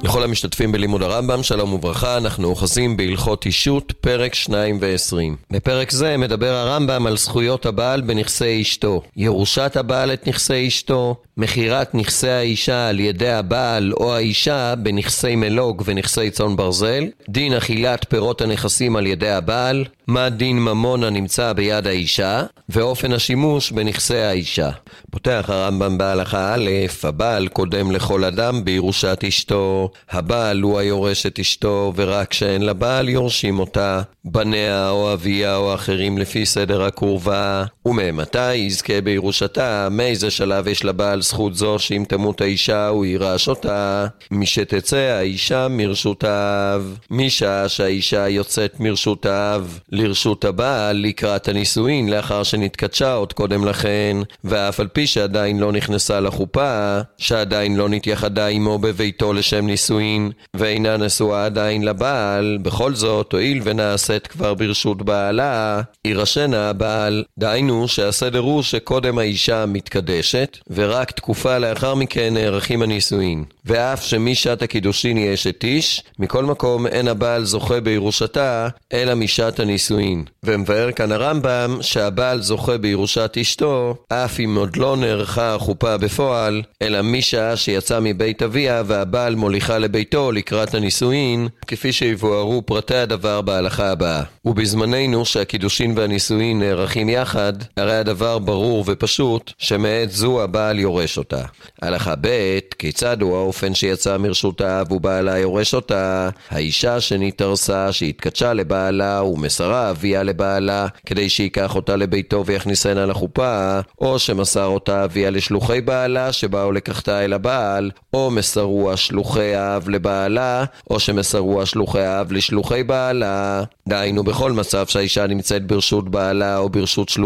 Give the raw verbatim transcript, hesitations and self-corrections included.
לכל המשתתפים בלימוד הרמב"ם, שלום וברכה, אנחנו אוחזים בהלכות אישות, פרק שניים ועשרים. בפרק זה מדבר הרמב"ם על זכויות הבעל בנכסי אשתו, ירושת הבעל את נכסי אשתו, מחירת נכסי האישה על ידי הבעל או האישה בנכסי מלוג ונכסי צאן ברזל, דין אכילת פירות הנכסים על ידי הבעל, מה דין ממון הנמצא ביד האישה, ואופן השימוש בנכסי האישה. פותח הרמב"ם בהלכה א', הבעל קודם לכל אדם בירושת אשתו, הבעל הוא היורש את אשתו, ורק שאין לבעל יורשים אותה, בניה או אביה או אחרים לפי סדר הקורבה, וממתי יזכה בירושתה, מאיזה שלב יש לבעל זכות זו שאם תמות האישה הוא יירש אותה, משתצא האישה מרשותיו, משעה שהאישה יוצאת מרשותיו לרשות הבעל לקראת הנישואין לאחר שנתקדשה עוד קודם לכן, ואף על פי שעדיין לא נכנסה לחופה, שעדיין לא נתייחדה עמו בביתו לשם נישואין, ואינה נשואה עדיין לבעל, בכל זאת הואיל ונעשית כבר ברשות בעלה, יירשנה הבעל. דהיינו שהסדר הוא שקודם האישה מתקדשת, ורק תקופה לאחר מכן נערכים הנישואין. ואף שמשעת הקידושין היא אשת איש, מכל מקום אין הבעל זוכה בירושתה, אלא משעת הנישואין. ומבאר כאן הרמב"ם שהבעל זוכה בירושת אשתו, אף אם עוד לא נערכה החופה בפועל, אלא משעה שיצא מבית אביה והבעל מוליכה לביתו לקראת הנישואין, כפי שיבוארו פרטי הדבר בהלכה הבאה. ובזמננו שהקידושין והנישואין נערכים יחד, הרי הדבר ברור ופשוט שמעת זו הבעל יורש אותה. הלכה ב', כיצד הוא האופן שיצא מרשותה ובעלה יורש אותה? האישה שנתארסה שהתקדשה לבעלה ומסרה אביה לבעלה כדי שיקח אותה לביתו ויכניסנה לחופה, או שמסר אותה אביה לשלוחי בעלה שבאו לקחתה אל הבעל, או מסרו השלוחי האב לבעלה, או שמסרו השלוחי האב לשלוחי בעלה. דהיינו בכל מצב שהאישה נמצאת ברשות בעלה או ברשות שלוחי